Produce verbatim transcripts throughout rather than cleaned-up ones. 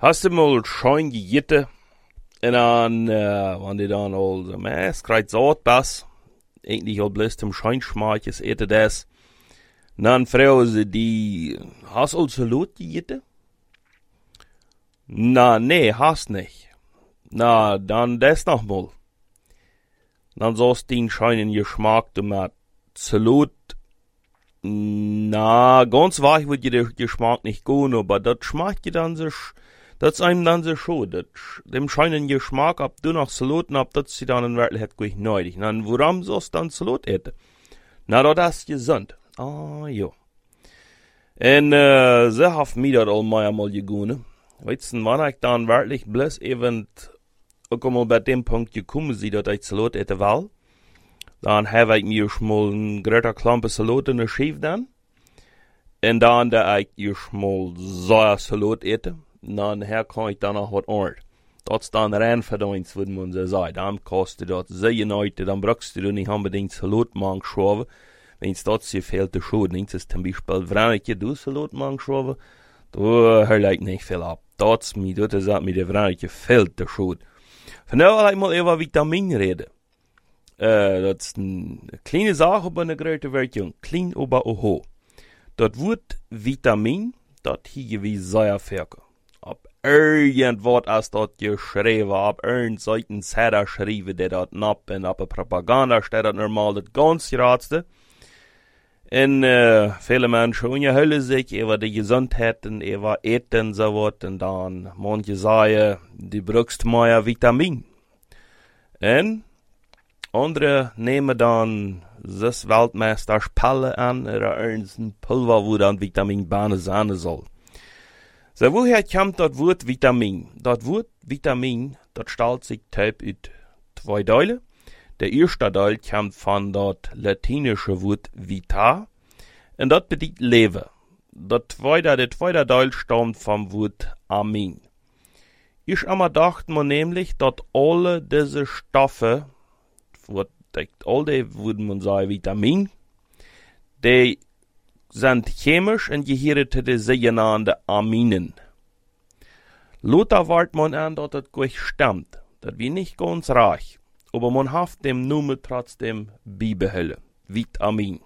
Hast du mal schön gegitten? En dan, uh, wanneer dan al de mes krijgt zout bas, eigentlich al bloß zum Scheinschmaakjes eten des. Dan vragen ze die, hast al Salat gegitten? Na, nee, hast nicht. Na, dann des noch mal. Dann sollst den scheinen Geschmack mit Salat. Na, ganz weich wird dir der Geschmack nicht gut, aber das schmeckt dir dann sich, das einem dann so schon, das, dem scheinen Geschmack, ob du noch Salat ab, das sie dann in Wirklichkeit gut neidig. Dann, warum sollst du dann Salat essen? Na, das ist gesund. Ah, jo. En, äh, sie hat mir das all mal gegangen. Weißt du, wann ich dann wirklich bloß eben, auch mal bei dem Punkt gekommen sie, dass ich Salat essen will, dann habe ich mir schon mal ein großer Klumpen Salat in der Schiff dann. Und dann, da ich mir schon mal so Salat essen, dann her kann ich dann auch was ordnen. Das ist dann rein verdient, würde man so sagen. Dann kostet das sehr nichts, dann brauchst du nicht unbedingt Salat machen schreiben. Wenn es das hier fehlt, der Schuhe, nicht ist zum Beispiel, wenn ich du Salat machen schreibe, da höre ich nicht viel ab. Das ist mir, das ist mir der Vranetje fehlt der Schuhe. Von daher will ich mal über Vitamin reden. Äh, das ist eine kleine Sache, aber eine große Wertung. Klein, aber auch hoch. Das Wort Vitamin, das hier wie sehr fertig. Ob irgendwas ist das geschrieben, ob irgendein Seiten Seite geschrieben, der das napp, und ob Propaganda steht das normal, das ganz geratste. Und äh, viele Menschen unterhalten sich über die Gesundheit und über Eten und so was. Und dann manche sagen, die brauchst mehr Vitamin. Und andere nehmen dann das Weltmeisterspiele an oder irgendein Pulver, wo dann Vitamin B sein soll. So, woher kommt das Wort Vitamin? Das Wort Vitamin, das stellt sich typ aus zwei Teile. Der erste Teil kommt von das latinische Wort vita, und das bedeutet Leben. Das zweite, der zweite Teil stammt vom Wort Amin. Ich einmal dachte man nämlich, dass alle diese Stoffe, all die, würde man sagen, Vitamin, die sind chemisch und gehören zu den sogenannten Aminen. Luther wart man an, dass das gut stimmt. Das wie nicht ganz reich. Aber man hat dem Namen trotzdem beibehalten. Vitamin.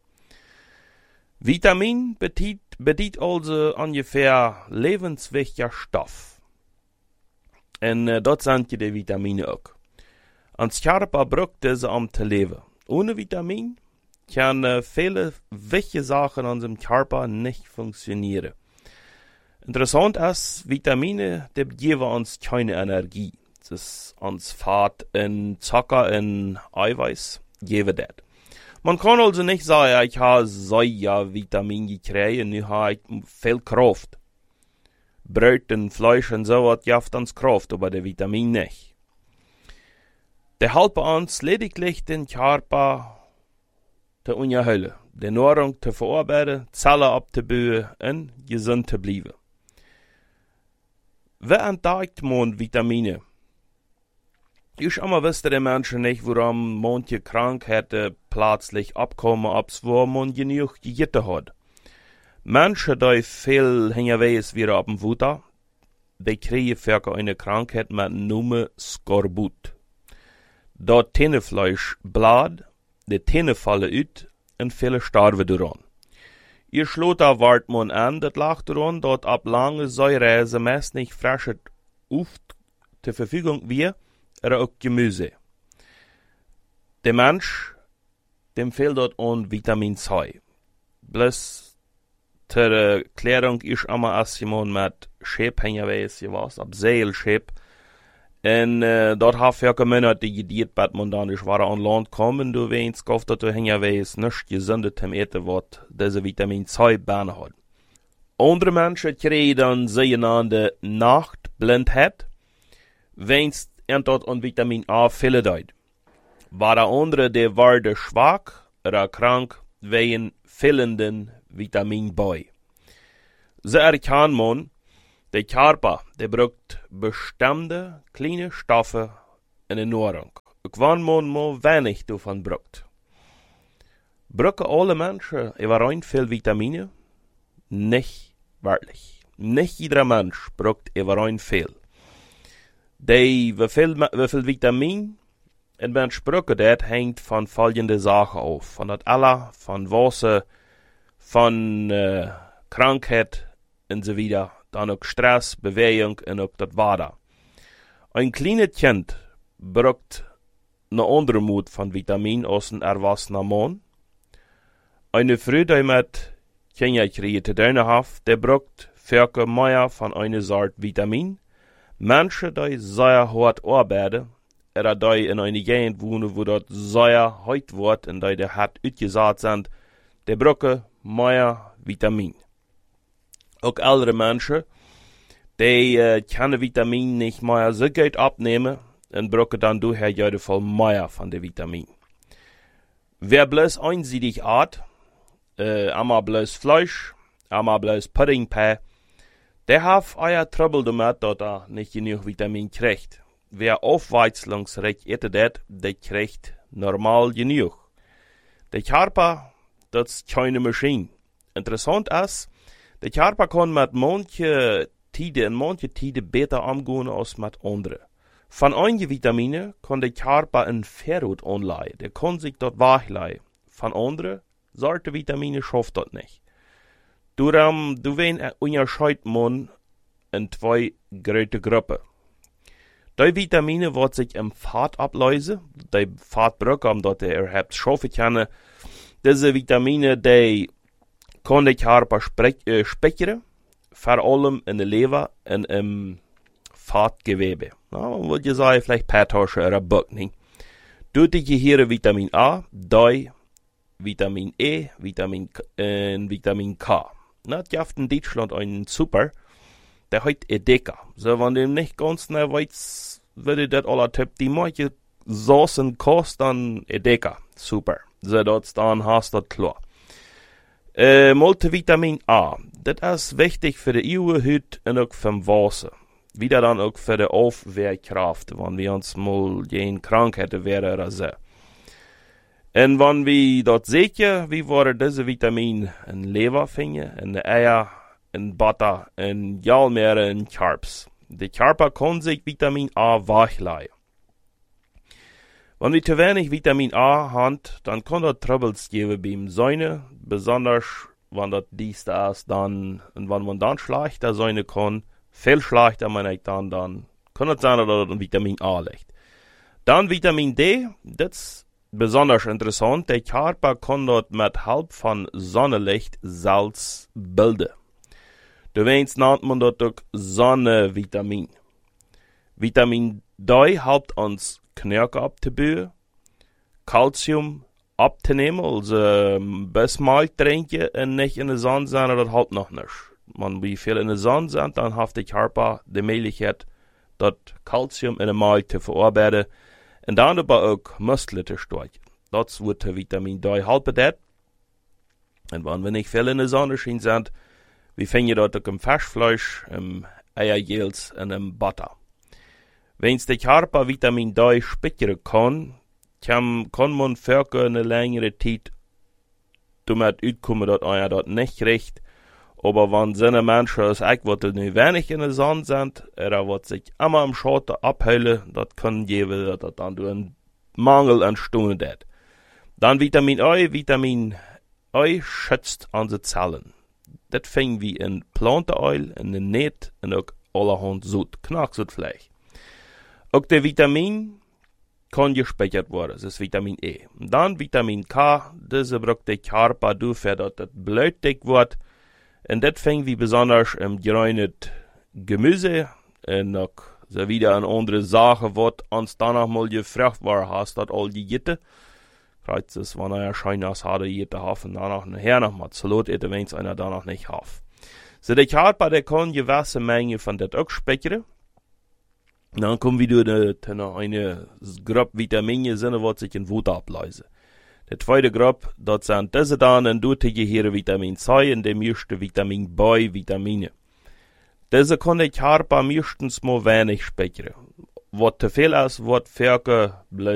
Vitamin bedeutet also ungefähr lebenswichtiger Stoff. Und äh, das sind die Vitamine auch. Ans Körper braucht diese, um zu leben. Ohne Vitamin kann äh, viele wichtige Sachen an unserem Körper nicht funktionieren. Interessant ist, Vitamine, die geben uns keine Energie. Das ist uns Fett und Zucker und Eiweiß geben das. Man kann also nicht sagen, ich habe Soja-Vitamin gekriegt und ich habe viel Kraft. Brot und Fleisch und so was gibt uns Kraft, aber der Vitamin nicht. Der helfen uns lediglich den Körper zu unterhalten, die Nahrung zu verarbeiten, Zellen abzubauen und gesund zu bleiben. Wie entdeckt man Vitamine? Ich immer wüsste die Menschen nicht, warum manche Krankheiten plötzlich abkommen, ob's wo man genug gegessen hat. Menschen, die viel hingewiesen werden auf dem Futter, die kriegen für eine Krankheit mit dem Namen Skorbut. Das Tennefleisch bläht, die Tenne fallen aus und viele sterben daran. Ihr Schlotter wart man an, das lag daran, dass ab lange Säureise meist nicht frische Luft zur Verfügung wird, oder auch Gemüse. Der Mensch, dem fehlt dort an Vitamin C. Bloß zur Erklärung ist immer als jemand mit Schäb hingewiesen, was, ab Seelschäb. Und äh, dort haben wir Männer, die gediert, dass man dann nicht an Land kommen, du weinst, kauft dort hingewiesen, nicht gesundet zum Eten, was diese Vitamin C Bahn hat. Andere Menschen kriegen dann sogenannte Nachtblindheit, wenn's und dort an Vitamin A fehlt dort. War der andere, der wurde schwach oder krank wegen fehlenden Vitamin B. So erkennt man, der Körper, der braucht bestimmte kleine Stoffe in der Nahrung. Auch wenn man mal wenig davon braucht. Brauchen alle Menschen überall viel Vitamine? Nicht wirklich. Nicht jeder Mensch braucht überein viel. Die, wie viel, wie viel Vitamin ein Mensch braucht, das hängt von folgenden Sachen auf. Von das Alter, von Wasser, von äh, Krankheit und so weiter. Dann auch Stress, Bewegung und auch das Wasser. Ein kleines Kind braucht eine andere Mut von Vitamin aus ein erwachsener Mann. Eine Frau, die mit Kinder kriegt, der braucht vierke mehr von einer Sorte Vitamin. Menschen, die sehr hart arbeiten, oder die in einer Gegend wohnen, wo dort sehr heiß wird und die hart ausgesät sind, die brauchen mehr Vitamin. Auch ältere Menschen, die äh, können Vitamin nicht mehr so gut abnehmen und brauchen dann daher jeden Fall mehr von den Vitamin. Wer bloß einseitig hat, äh, einmal bloß Fleisch, einmal bloß Puddingpie, der hat euer Trouble damit, dass er nicht genug Vitamin kriegt. Wer aufwechslungsreich isst, der kriegt normal genug. Der Körper, das ist keine Maschine. Interessant ist, der Körper kann mit manchen Tiden und manchen Tiden besser umgehen als mit anderen. Von einigen Vitaminen kann der Körper ein Verrot anleihen, der kann sich dort wachleihen. Von anderen Sorte Vitamine schafft das nicht. Darum, du wen unterscheidet man in zwei große Gruppen. Die Vitamine, die sich im Fett ablösen, die Fett brauchen, um dort er überhaupt schaffen können, diese Vitamine, die kann der Körper äh, speichern, vor allem in der Leber und im Fettgewebe. Ja, man würde sagen, vielleicht Pathtasche oder Buckning. Durch die Gehirn Vitamin A, D, Vitamin E, Vitamin K, äh, Vitamin K. Na, die haben in Deutschland einen Super, der heißt Edeka. So, wenn du nicht ganz genau weißt, würde das aller Tipp, die manche Soßen kosten, dann Edeka. Super. So, dort dann hast du das klar. Äh, Multivitamin A. Das ist wichtig für die Haut und auch für das Wasser. Wieder dann auch für die Aufwehrkraft, wenn wir uns mal gegen Krankheiten wären oder so. Und wenn wir dort sehen, wie wir diese Vitamin in Leber finden, in die Eier, in Butter, in Jalmeere, in Carbs. Der Körper kann sich Vitamin A wachleihen. Wenn wir zu wenig Vitamin A haben, dann kann das Troubles geben beim Säune, besonders wenn das dies da ist, dann, und wenn man dann schlechter Säune kann, viel schlechter, meine ich dann, dann kann es sein, dass das ein Vitamin A liegt. Dann Vitamin D, das ist besonders interessant, der Körper kann dort mit Hilfe von Sonnenlicht Salz bilden. Deswegen nennt man dort auch Sonnenvitamin. Vitamin D hilft uns Knirke abzubauen, Calcium abzunehmen, also bis Milch trinken und nicht in der Sonne sein, das halt noch nicht. Wenn wir viel in der Sonne sind, dann hat der Körper die Möglichkeit, das Calcium in der Milch zu verarbeiten und dann aber auch Muskeln zu stärken. Das wird Vitamin D helfen. Das. Und wenn wir nicht viel in der Sonne sind, wir finden dort auch im Fischfleisch, im Eiergels und im Butter. Wenn der Körper Vitamin D speichern kann, kann, kann man für eine längere Zeit damit auskommen, dass einer das nicht kriegt. Aber wenn so eine Menschen als ich, die nicht wenig in der Sonne sind, oder was sich immer am Schatten abheilen, das kann geben, dass das dann durch einen Mangel entstehen hat. Dann Vitamin E, Vitamin E schützt unsere Zellen. Das fängt wie in Plantenöl, in den Net und auch allerhand Sud, Knacksudfleisch. Auch der Vitamin kann gespeichert werden, das ist Vitamin E. Und dann Vitamin K, diese braucht der Körper dafür, dass das Blut dick wird. Und das fängt wie besonders im grünen Gemüse und auch so wieder eine andere Sache, was uns dann noch mal gefragt war, hast du das all die Gitte? Kreuz es, wenn er scheint, als hat er Gitte hat und danach nachher noch mal zu lot, wenn es einer danach nicht hat. So der Körper, der kann gewisse Menge von das auch speichern. Dann kommen wieder eine, eine Gruppe Vitamine, die sich in Wut ablösen. Der zweite Gruppe, das sind diese dann und dort hier Vitamin C und der erste Vitamin B Vitamine. Diese kann der Körper meistens mal wenig speichern. Was zu viel ist, wird für